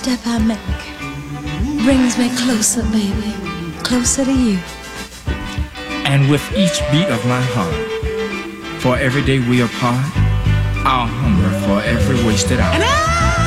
step I make brings me closer, baby, closer to you. And with each beat of my heart, for every day we apart, I'll hunger for every wasted hour.